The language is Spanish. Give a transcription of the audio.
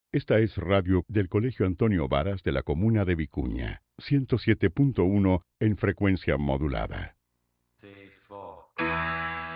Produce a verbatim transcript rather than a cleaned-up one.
Esta es radio del Colegio Antonio Varas de la comuna de Vicuña, ciento siete punto uno en frecuencia modulada.